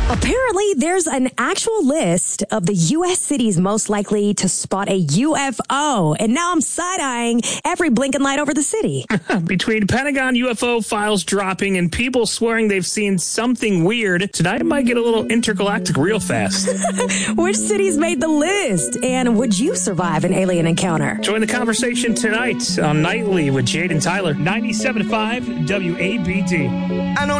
Apparently, there's an actual list of the U.S. cities most likely to spot a UFO. And now I'm side-eyeing every blinking light over the city. Between Pentagon UFO files dropping and people swearing they've seen something weird, tonight it might get a little intergalactic real fast. Which cities made the list? And would you survive an alien encounter? Join the conversation tonight on Nightly with Jade and Tyler, 97.5 WABD.